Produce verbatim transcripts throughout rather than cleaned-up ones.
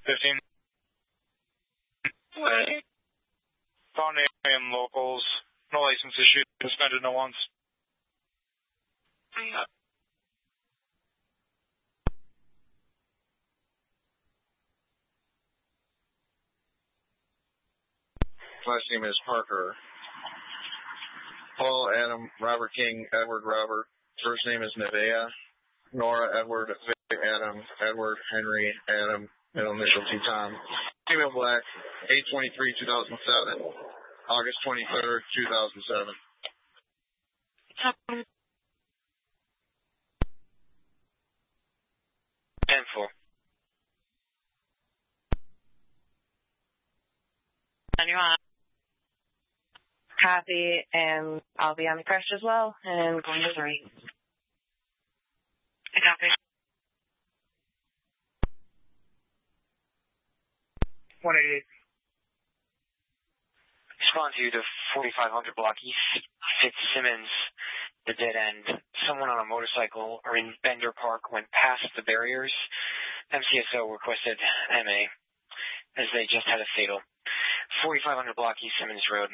fifteen. Found A M locals. No license issued. Suspended no ones. Last name is Parker. Paul, Adam, Robert King, Edward, Robert. First name is Nevea. Nora, Edward, Vic, Adam, Edward, Henry, Adam, middle initial T. Tom. Female black, eight twenty-three two thousand seven, August twenty-third two thousand seven. ten four. Anyone? Copy, and I'll be on the crash as well, and going to three. I copy. one eighty-eight. Respond to you to forty-five hundred block East Fitzsimmons, the dead end. Someone on a motorcycle or in Bender Park went past the barriers. M C S O requested M A as they just had a fatal. forty-five hundred block East Simmons Road.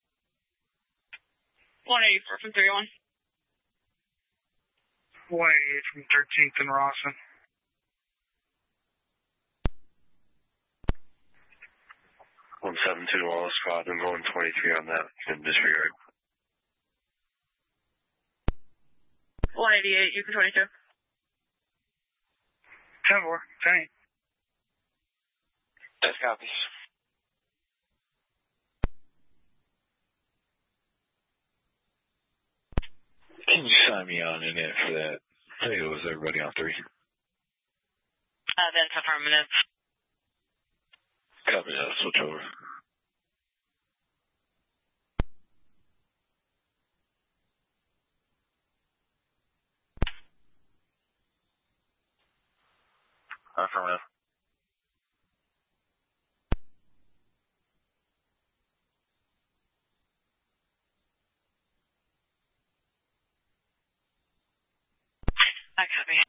one eighty-four from three one. one eighty-eight from thirteenth and Rawson. one seven two to all squad. I'm going twenty-three on that in disregard. one eighty-eight, you can twenty-two. ten four, ten eight. That's copies. Can you sign me on in it for that? I think it was everybody on three. Uh, that's affirmative. Copy that. Switch over. Affirmative. I copy.